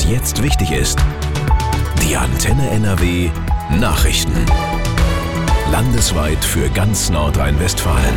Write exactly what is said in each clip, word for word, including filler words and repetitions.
jetzt wichtig ist. Die Antenne N R W Nachrichten. Landesweit für ganz Nordrhein-Westfalen.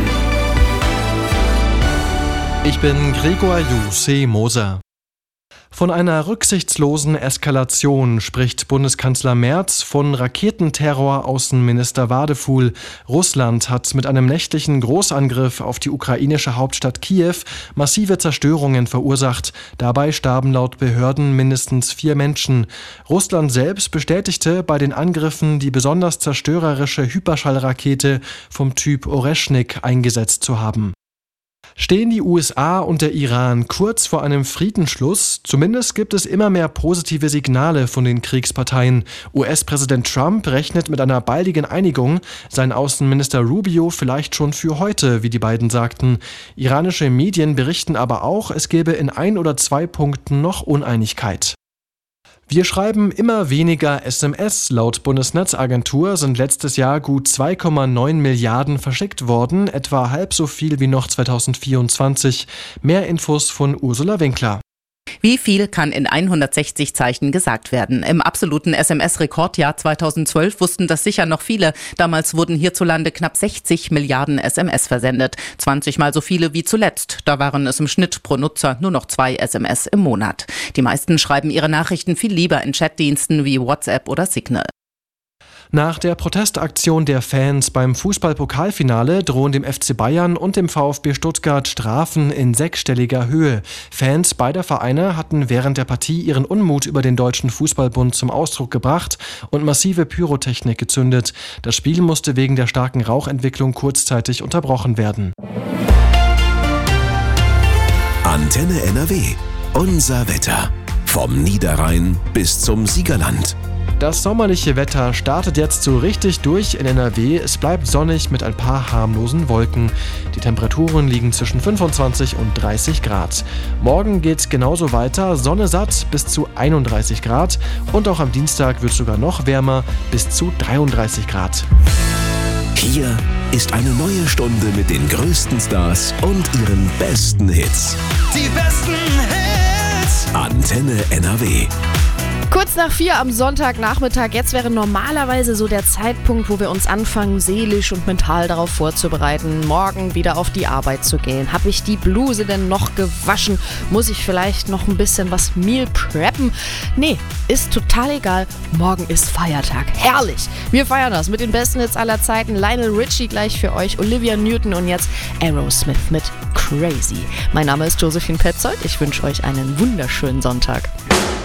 Ich bin Gregor Jussi Moser. Von einer rücksichtslosen Eskalation spricht Bundeskanzler Merz, von Raketenterror Außenminister Wadefuhl. Russland hat mit einem nächtlichen Großangriff auf die ukrainische Hauptstadt Kiew massive Zerstörungen verursacht. Dabei starben laut Behörden mindestens vier Menschen. Russland selbst bestätigte bei den Angriffen die besonders zerstörerische Hyperschallrakete vom Typ Oreschnik eingesetzt zu haben. Stehen die U S A und der Iran kurz vor einem Friedensschluss? Zumindest gibt es immer mehr positive Signale von den Kriegsparteien. U S-Präsident Trump rechnet mit einer baldigen Einigung, sein Außenminister Rubio vielleicht schon für heute, wie die beiden sagten. Iranische Medien berichten aber auch, es gäbe in ein oder zwei Punkten noch Uneinigkeit. Wir schreiben immer weniger S M S. Laut Bundesnetzagentur sind letztes Jahr gut zwei Komma neun Milliarden verschickt worden, etwa halb so viel wie noch zweitausendvierundzwanzig. Mehr Infos von Ursula Winkler. Wie viel kann in hundertsechzig Zeichen gesagt werden? Im absoluten S M S-Rekordjahr zweitausendzwölf wussten das sicher noch viele. Damals wurden hierzulande knapp sechzig Milliarden S M S versendet. zwanzig Mal so viele wie zuletzt. Da waren es im Schnitt pro Nutzer nur noch zwei S M S im Monat. Die meisten schreiben ihre Nachrichten viel lieber in Chatdiensten wie WhatsApp oder Signal. Nach der Protestaktion der Fans beim Fußball-Pokalfinale drohen dem F C Bayern und dem VfB Stuttgart Strafen in sechsstelliger Höhe. Fans beider Vereine hatten während der Partie ihren Unmut über den Deutschen Fußballbund zum Ausdruck gebracht und massive Pyrotechnik gezündet. Das Spiel musste wegen der starken Rauchentwicklung kurzzeitig unterbrochen werden. Antenne N R W. Unser Wetter. Vom Niederrhein bis zum Siegerland. Das sommerliche Wetter startet jetzt so richtig durch in N R W. Es bleibt sonnig mit ein paar harmlosen Wolken. Die Temperaturen liegen zwischen fünfundzwanzig und dreißig Grad. Morgen geht's genauso weiter, Sonne satt bis zu einunddreißig Grad. Und auch am Dienstag wird es sogar noch wärmer, bis zu dreiunddreißig Grad. Hier ist eine neue Stunde mit den größten Stars und ihren besten Hits. Die besten Hits! Antenne N R W. Kurz nach vier am Sonntagnachmittag, jetzt wäre normalerweise so der Zeitpunkt, wo wir uns anfangen, seelisch und mental darauf vorzubereiten, morgen wieder auf die Arbeit zu gehen. Habe ich die Bluse denn noch gewaschen? Muss ich vielleicht noch ein bisschen was Meal preppen? Nee, ist total egal. Morgen ist Feiertag. Herrlich! Wir feiern das mit den besten Hits aller Zeiten. Lionel Richie gleich für euch, Olivia Newton und jetzt Aerosmith mit Crazy. Mein Name ist Josephine Petzold. Ich wünsche euch einen wunderschönen Sonntag.